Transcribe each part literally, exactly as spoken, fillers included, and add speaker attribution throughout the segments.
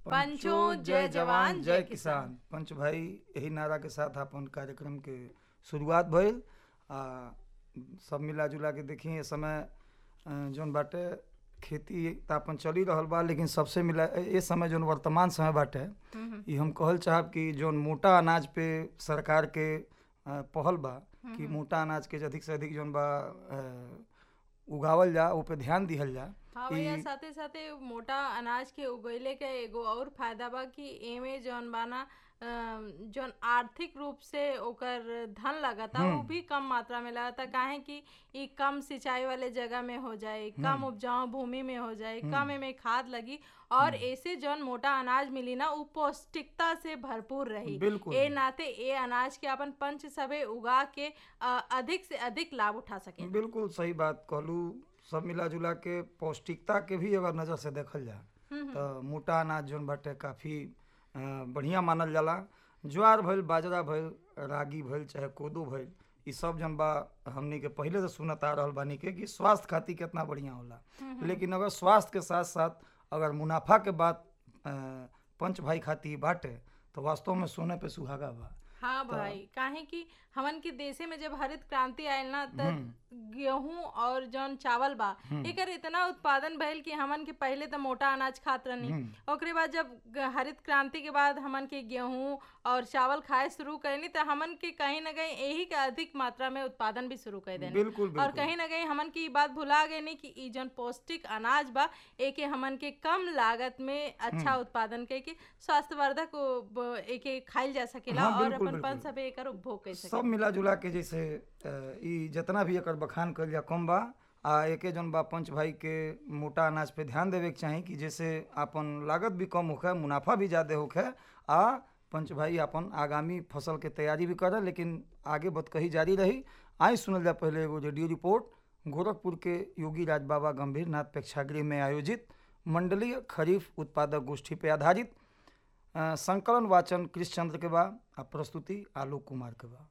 Speaker 1: पंचो जय जवान जय किसान।
Speaker 2: पंच भाई यही नारा के साथ अपन कार्यक्रम के शुरुआत भइल। आ सब मिला जुला के देखी ये समय जौन बाटे खेती त अपन चली रहल बा, लेकिन सबसे मिला ये समय जौन वर्तमान समय बाटे ये हम कहल चाहब कि जौन मोटा अनाज पे सरकार के पहल बा कि मोटा अनाज के अधिक से अधिक जौन बा उगावल जा, ओ पे ध्यान दिहल जा।
Speaker 1: हाँ भैया, साथे साथे मोटा अनाज के उगैले के एगो और फायदा बा कि एमे जौन बाना जौन आर्थिक रूप से ओकर धन लगता वो भी कम मात्रा में लगता, काहे कि ई कम सिंचाई वाले जगह में हो जाए, कम उपजाऊ भूमि में हो जाए, कम में खाद लगी और ऐसे जौन मोटा अनाज मिली ना वो पौष्टिकता से भरपूर रही। ए नाते ए अनाज के अपन पंच सभे उगा के अधिक से अधिक लाभ उठा सके।
Speaker 2: बिल्कुल सही बात कहलू। सब मिला जुला के पौष्टिकता के भी अगर नजर से देखल जा तो मोटा अनाज जौन बाटे काफी बढ़िया मानल जाला। ज्वार भइल, बाजरा भइल, रागी भइल, चाहे कोदो भइल, ई सब जन बा हमनी के पहले से सुनत आ रहल बानी के कि स्वास्थ्य खातिर कितना बढ़िया होला। लेकिन अगर स्वास्थ्य के साथ साथ अगर मुनाफा के बात पंच भाई खातिर बाटे तो वास्तव में सोने पे सुहागा बा।
Speaker 1: हाँ भाई, काहे कि हमन के देशे में जब हरित क्रांति आयल ना तब गेहूं और जौन चावल बा एकर इतना उत्पादन भइल कि हमन के पहले तो मोटा अनाज खात रहनी, ओकरे बाद जब हरित क्रांति के बाद हमन के गेहूं और चावल खाए शुरू करनी तो हमन के कहीं ना कहीं यही के अधिक मात्रा में उत्पादन भी शुरू कर देनी।
Speaker 2: बिल्कुल, बिल्कुल।
Speaker 1: और कहीं ना कहीं हमन की बात भुला गए नहीं कि ई जौन पौष्टिक अनाज बा एके हमन के कम लागत में अच्छा उत्पादन करके स्वास्थ्यवर्धक एके खाइल जा सकेला और अपन पंच सभे एकर उपभोग कर सके।
Speaker 2: सब मिला जुला के जैसे ई जितना भी एकर बखान कर लिया कम बा। आ एके जौन बा पंच भाई के मोटा अनाज पे ध्यान देवे के चाही कि जैसे अपन लागत भी कम होखे, मुनाफा भी ज़्यादा होखे, आ पंच भाई अपन आगामी फसल के तैयारी भी करे, लेकिन आगे बात कही जारी रही। आई सुनल जा पहले एगो रेडियो रिपोर्ट गोरखपुर के योगी राज बाबा गंभीर नाथ प्रेक्षागृह में आयोजित मंडलीय खरीफ उत्पादक गोष्ठी पे आधारित संकलन वाचन कृष्णचंद्र के बा आ प्रस्तुति आलोक कुमार के बा।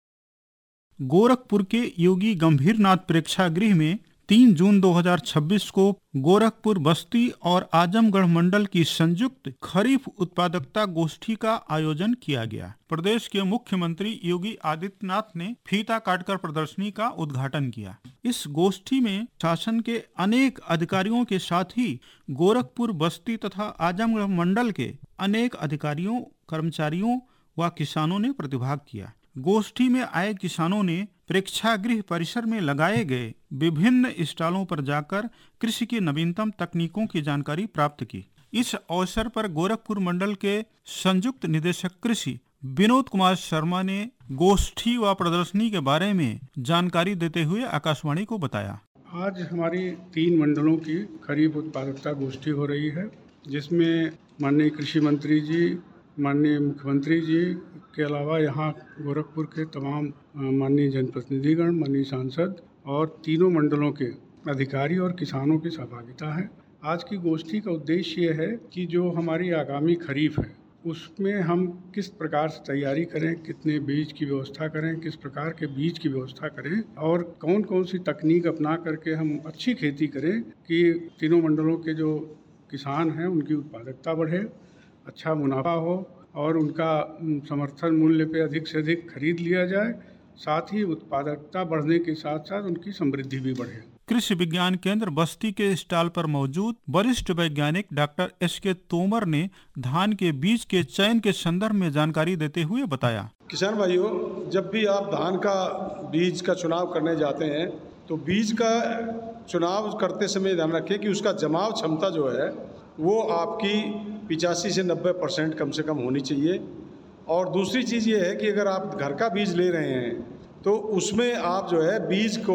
Speaker 3: गोरखपुर के योगी गंभीर नाथ प्रेक्षागृह में तीन जून दो हज़ार छब्बीस को गोरखपुर बस्ती और आजमगढ़ मंडल की संयुक्त खरीफ उत्पादकता गोष्ठी का आयोजन किया गया। प्रदेश के मुख्यमंत्री योगी आदित्यनाथ ने फीता काटकर प्रदर्शनी का उद्घाटन किया। इस गोष्ठी में शासन के अनेक अधिकारियों के साथ ही गोरखपुर बस्ती तथा आजमगढ़ मंडल के अनेक अधिकारियों, कर्मचारियों व किसानों ने प्रतिभाग किया। गोष्ठी में आए किसानों ने प्रेक्षागृह परिसर में लगाए गए विभिन्न स्टॉलों पर जाकर कृषि की नवीनतम तकनीकों की जानकारी प्राप्त की। इस अवसर पर गोरखपुर मंडल के संयुक्त निदेशक कृषि विनोद कुमार शर्मा ने गोष्ठी व प्रदर्शनी के बारे में जानकारी देते हुए आकाशवाणी को बताया।
Speaker 4: आज हमारी तीन मंडलों की खरीफ उत्पादकता गोष्ठी हो रही है, जिसमें माननीय कृषि मंत्री जी, माननीय मुख्यमंत्री जी के अलावा यहाँ गोरखपुर के तमाम माननीय जनप्रतिनिधिगण, माननीय सांसद और तीनों मंडलों के अधिकारी और किसानों की सहभागिता है। आज की गोष्ठी का उद्देश्य ये है कि जो हमारी आगामी खरीफ है उसमें हम किस प्रकार से तैयारी करें, कितने बीज की व्यवस्था करें, किस प्रकार के बीज की व्यवस्था करें और कौन कौन सी तकनीक अपना करके हम अच्छी खेती करें कि तीनों मंडलों के जो किसान हैं उनकी उत्पादकता बढ़े, अच्छा मुनाफा हो और उनका समर्थन मूल्य पे अधिक से अधिक खरीद लिया जाए, साथ ही उत्पादकता बढ़ने के साथ साथ उनकी समृद्धि भी बढ़े।
Speaker 3: कृषि विज्ञान केंद्र बस्ती के स्टॉल पर मौजूद वरिष्ठ वैज्ञानिक डॉक्टर एस के तोमर ने धान के बीज के चयन के संदर्भ में जानकारी देते हुए बताया।
Speaker 5: किसान भाइयों, जब भी आप धान का बीज का चुनाव करने जाते हैं तो बीज का चुनाव करते समय ध्यान रखें कि उसका जमाव क्षमता जो है वो आपकी पिचासी से नब्बे परसेंट कम से कम होनी चाहिए। और दूसरी चीज़ ये है कि अगर आप घर का बीज ले रहे हैं तो उसमें आप जो है बीज को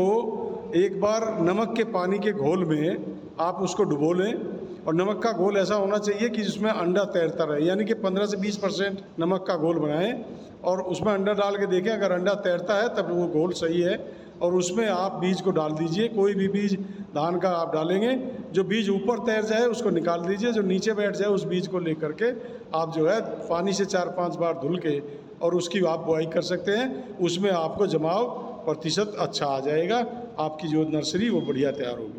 Speaker 5: एक बार नमक के पानी के घोल में आप उसको डुबो लें और नमक का घोल ऐसा होना चाहिए कि जिसमें अंडा तैरता रहे, यानी कि पंद्रह से बीस परसेंट नमक का घोल बनाएं और उसमें अंडा डाल के देखें, अगर अंडा तैरता है तब वो घोल सही है और उसमें आप बीज को डाल दीजिए। कोई भी बीज धान का आप डालेंगे, जो बीज ऊपर तैर जाए उसको निकाल दीजिए, जो नीचे बैठ जाए उस बीज को लेकर के आप जो है पानी से चार पांच बार धुल के और उसकी आप बुआई कर सकते हैं। उसमें आपको जमाव प्रतिशत अच्छा आ जाएगा, आपकी जो नर्सरी वो बढ़िया तैयार होगी।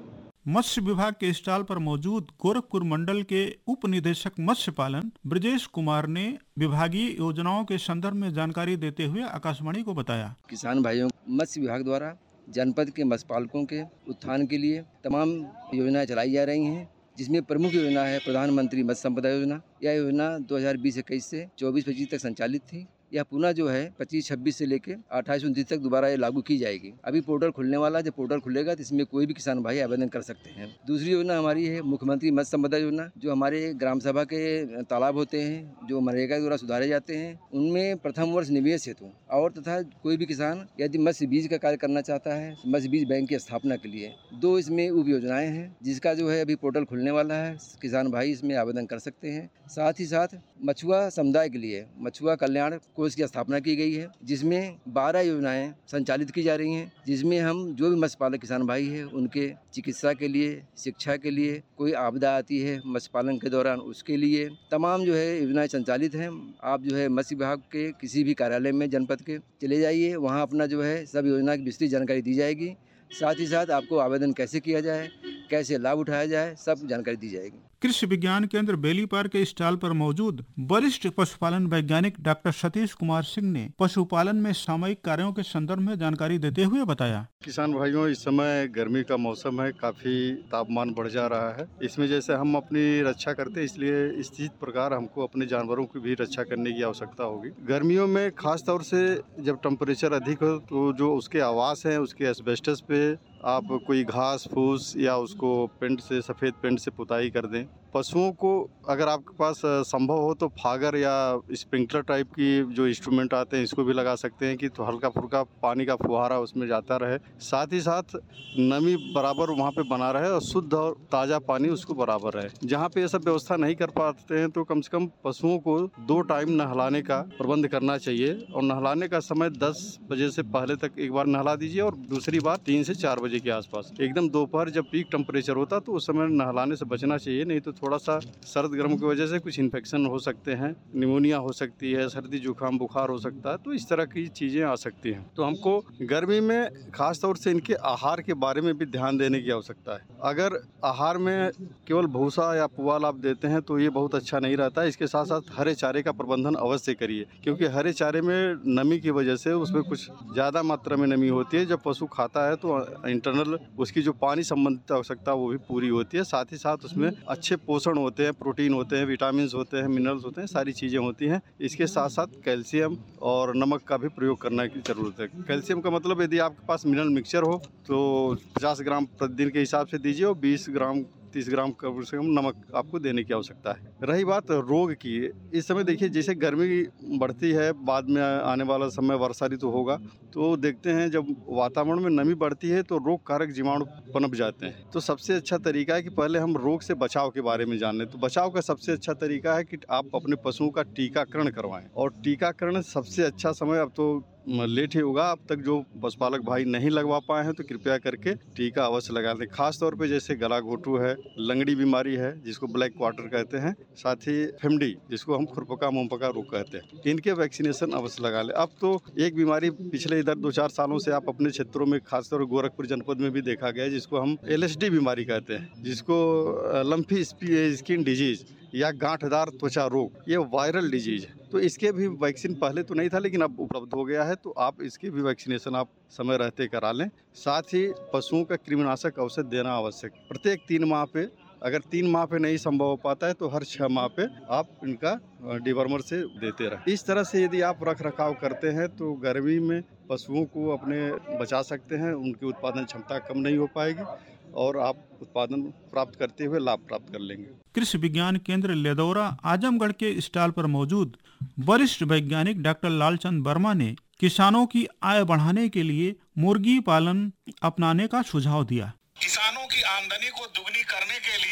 Speaker 3: मत्स्य विभाग के स्टॉल पर मौजूद गोरखपुर मंडल के उप निदेशक मत्स्य पालन ब्रजेश कुमार ने विभागीय योजनाओं के संदर्भ में जानकारी देते हुए आकाशवाणी को बताया।
Speaker 6: किसान भाइयों, मत्स्य विभाग द्वारा जनपद के मत्स्य पालकों के उत्थान के लिए तमाम योजनाएं चलाई जा रही हैं, जिसमें प्रमुख योजना है प्रधानमंत्री मत्स्य संपदा योजना। यह योजना दो हज़ार बीस इक्कीस से चौबीस पच्चीस तक संचालित थी। यह पुनः जो है पच्चीस छब्बीस से लेकर अट्ठाईस उनतीस तक दोबारा ये लागू की जाएगी। अभी पोर्टल खुलने वाला है, जब पोर्टल खुलेगा तो इसमें कोई भी किसान भाई आवेदन कर सकते हैं। दूसरी योजना हमारी है मुख्यमंत्री मत्स्य संपदा योजना, जो हमारे ग्राम सभा के तालाब होते हैं जो मनरेगा द्वारा सुधारे जाते हैं, उनमें प्रथम वर्ष निवेश हेतु और तथा कोई भी किसान यदि मत्स्य बीज का कार्य करना चाहता है, मत्स्य बीज बैंक की स्थापना के लिए दो इसमें उप योजनाएं हैं, जिसका जो है अभी पोर्टल खुलने वाला है। किसान भाई इसमें आवेदन कर सकते हैं। साथ ही साथ मछुआ समुदाय के लिए मछुआ कल्याण कोष की स्थापना की गई है, जिसमें बारह योजनाएं संचालित की जा रही हैं, जिसमें हम जो भी मत्स्य पालक किसान भाई है उनके चिकित्सा के लिए, शिक्षा के लिए, कोई आपदा आती है मत्स्य पालन के दौरान उसके लिए तमाम जो है योजनाएं संचालित हैं। आप जो है मत्स्य विभाग के किसी भी कार्यालय में जनपद के चले जाइए, वहाँ अपना जो है सब योजना की विस्तृत जानकारी दी जाएगी। साथ ही साथ आपको आवेदन कैसे किया जाए, कैसे लाभ उठाया जाए, सब जानकारी दी जाएगी।
Speaker 3: कृषि विज्ञान केंद्र बेलीपार के स्टॉल पर मौजूद वरिष्ठ पशुपालन वैज्ञानिक डॉक्टर सतीश कुमार सिंह ने पशुपालन में सामयिक कार्यों के संदर्भ में जानकारी देते हुए बताया।
Speaker 7: किसान भाइयों, इस समय गर्मी का मौसम है, काफी तापमान बढ़ जा रहा है। इसमें जैसे हम अपनी रक्षा करते हैं, इसलिए इसी प्रकार हमको अपने जानवरों की भी रक्षा करने की आवश्यकता होगी। गर्मियों में खास तौर से जब टेम्परेचर अधिक हो तो जो उसके आवास हैं उसके एस्बेस्टस पे आप कोई घास फूस या उसको पेंट से, सफ़ेद पेंट से पुताई कर दें। पशुओं को अगर आपके पास संभव हो तो फागर या स्प्रिंकलर टाइप की जो इंस्ट्रूमेंट आते हैं इसको भी लगा सकते हैं कि तो हल्का फुल्का पानी का फुहारा उसमें जाता रहे। साथ ही साथ नमी बराबर वहाँ पे बना रहे और शुद्ध और ताज़ा पानी उसको बराबर रहे। जहाँ पे ये सब व्यवस्था नहीं कर पाते हैं तो कम से कम पशुओं को दो टाइम नहलाने का प्रबंध करना चाहिए और नहलाने का समय दस बजे से पहले तक एक बार नहला दीजिए और दूसरी बार तीन से चार बजे के आसपास। एकदम दोपहर जब पीक टेम्परेचर होता तो उस समय नहलाने से बचना चाहिए, नहीं तो थोड़ा सा सर्द गर्म की वजह से कुछ इन्फेक्शन हो सकते हैं, निमोनिया हो सकती है, सर्दी जुकाम बुखार हो सकता है, तो इस तरह की चीज़ें आ सकती हैं। तो हमको गर्मी में खास तौर से इनके आहार के बारे में भी ध्यान देने की आवश्यकता है। अगर आहार में केवल भूसा या पुआल आप देते हैं तो ये बहुत अच्छा नहीं रहता है। इसके साथ साथ हरे चारे का प्रबंधन अवश्य करिए, क्योंकि हरे चारे में नमी की वजह से उसमें कुछ ज़्यादा मात्रा में नमी होती है। जब पशु खाता है तो इंटरनल उसकी जो पानी संबंधित आवश्यकता वो भी पूरी होती है। साथ ही साथ उसमें अच्छे पोषण होते हैं, प्रोटीन होते हैं, विटामिन होते हैं, मिनरल्स होते हैं, सारी चीज़ें होती हैं। इसके साथ साथ कैल्शियम और नमक का भी प्रयोग करने की ज़रूरत है। कैल्शियम का मतलब यदि आपके पास मिनरल मिक्सचर हो तो पचास ग्राम प्रतिदिन के हिसाब से दीजिए और बीस ग्राम तीस ग्राम कम से कम नमक आपको देने की आवश्यकता है। रही बात रोग की, इस समय देखिए जैसे गर्मी बढ़ती है, बाद में आने वाला समय वर्षा ऋतु होगा, तो देखते हैं जब वातावरण में नमी बढ़ती है तो रोग कारक जीवाणु पनप जाते हैं। तो सबसे अच्छा तरीका है कि पहले हम रोग से बचाव के बारे में जान लें। तो बचाव का सबसे अच्छा तरीका है कि आप अपने पशुओं का टीकाकरण करवाएं, और टीकाकरण सबसे अच्छा समय अब तो लेट ही होगा। अब तक जो पशुपालक भाई नहीं लगवा पाए हैं तो कृपया करके टीका अवश्य लगा लें। खास तौर पे जैसे गला घोटू है, लंगड़ी बीमारी है जिसको ब्लैक क्वार्टर कहते हैं, साथ ही फेमडी जिसको हम खुरपका मुंहपका रोग कहते हैं, इनके वैक्सीनेशन अवश्य लगा लें। अब तो एक बीमारी पिछले इधर दो चार सालों से आप अपने क्षेत्रों में खासतौर गोरखपुर जनपद में भी देखा गया है, जिसको हम एल एस डी बीमारी कहते हैं, जिसको लम्फी स्किन डिजीज या गांठदार त्वचा रोग, ये वायरल डिजीज है। तो इसके भी वैक्सीन पहले तो नहीं था लेकिन अब उपलब्ध हो गया है, तो आप इसके भी वैक्सीनेशन आप समय रहते करा लें। साथ ही पशुओं का कृमिनाशक औषध देना आवश्यक, प्रत्येक तीन माह पे। अगर तीन माह पे नहीं संभव हो पाता है तो हर छः माह पे आप इनका डिवर्मर से देते रहें। इस तरह से यदि आप रख रखाव करते हैं तो गर्मी में पशुओं को अपने बचा सकते हैं, उनकी उत्पादन क्षमता कम नहीं हो पाएगी और आप उत्पादन प्राप्त करते हुए लाभ प्राप्त कर लेंगे।
Speaker 3: कृषि विज्ञान केंद्र लेदौरा आजमगढ़ के स्टॉल पर मौजूद वरिष्ठ वैज्ञानिक डॉक्टर लालचंद वर्मा ने किसानों की आय बढ़ाने के लिए मुर्गी पालन अपनाने का सुझाव दिया।
Speaker 8: किसानों की आमदनी को दुगनी करने के लिए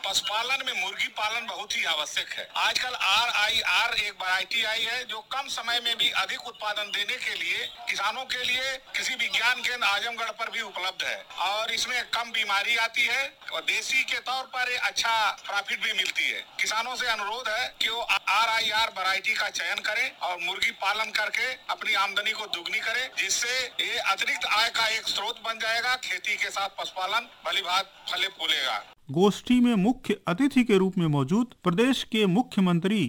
Speaker 8: पशुपालन में मुर्गी पालन बहुत ही आवश्यक है। आजकल आर आई आर एक वैरायटी आई है जो कम समय में भी अधिक उत्पादन देने के लिए किसानों के लिए कृषि विज्ञान केंद्र आजमगढ़ पर भी उपलब्ध है और इसमें कम बीमारी आती है और देसी के तौर पर अच्छा प्रॉफिट भी मिलती है। किसानों से अनुरोध है कि वो आर आई आर वैरायटी का चयन करें और मुर्गी पालन करके अपनी आमदनी को दुगनी करें, जिससे ये अतिरिक्त आय का एक स्रोत बन जाएगा। खेती के साथ पशुपालन भली भांति फले फूलेगा।
Speaker 3: गोष्ठी में मुख्य अतिथि के रूप में मौजूद प्रदेश के मुख्यमंत्री